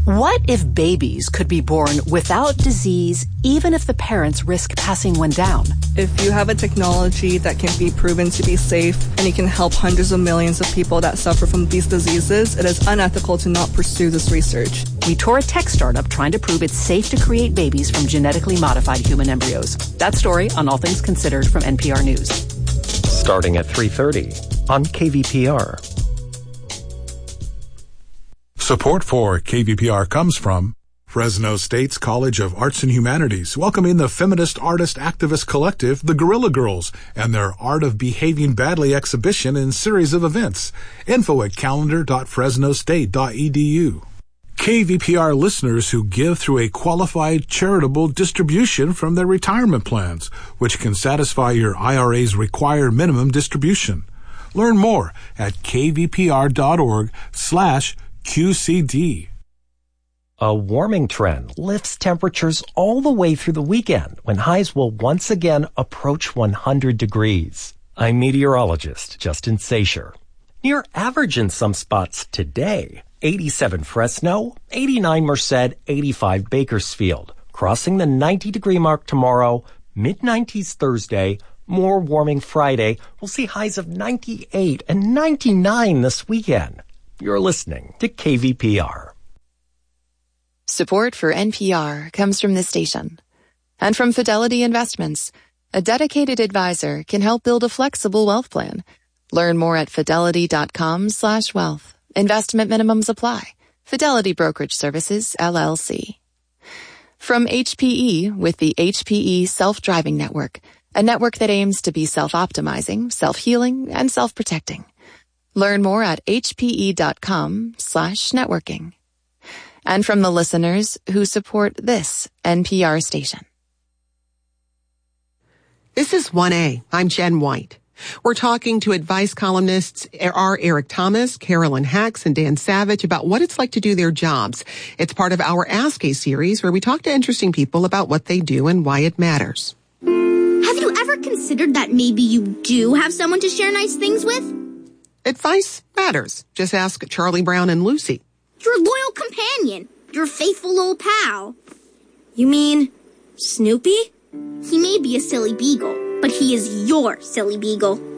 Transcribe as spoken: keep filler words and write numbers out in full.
What if babies could be born without disease, even if the parents risk passing one down? If you have a technology that can be proven to be safe and it can help hundreds of millions of people that suffer from these diseases, it is unethical to not pursue this research. We tour a tech startup trying to prove it's safe to create babies from genetically modified human embryos. That story on All Things Considered from N P R News. Starting at three thirty on K V P R. Support for K V P R comes from Fresno State's College of Arts and Humanities, welcoming the feminist artist activist collective, the Guerrilla Girls, and their Art of Behaving Badly exhibition and series of events. Info at calendar dot fresno state dot e d u. K V P R listeners who give through a qualified charitable distribution from their retirement plans, which can satisfy your I R A's required minimum distribution. Learn more at k v p r dot org slash Q C D. A warming trend lifts temperatures all the way through the weekend when highs will once again approach one hundred degrees. I'm meteorologist Justin Sacher. Near average in some spots today. eighty-seven Fresno, eighty-nine Merced, eighty-five Bakersfield. Crossing the ninety degree mark tomorrow, mid nineties Thursday, more warming Friday. We'll see highs of ninety-eight and ninety-nine this weekend. You're listening to K V P R. Support for N P R comes from this station and from Fidelity Investments. A dedicated advisor can help build a flexible wealth plan. Learn more at fidelity dot com slash wealth. Investment minimums apply. Fidelity Brokerage Services, L L C. From H P E with the H P E Self-Driving Network, a network that aims to be self-optimizing, self-healing, and self-protecting. Learn more at h p e dot com slash networking. And from the listeners who support this N P R station. This is one A. I'm Jen White. We're talking to advice columnists R. Eric Thomas, Carolyn Hacks, and Dan Savage about what it's like to do their jobs. It's part of our Ask A series where we talk to interesting people about what they do and why it matters. Have you ever considered that maybe you do have someone to share nice things with? Advice matters. Just ask Charlie Brown and Lucy. Your loyal companion. Your faithful old pal. You mean Snoopy? He may be a silly beagle, but he is your silly beagle.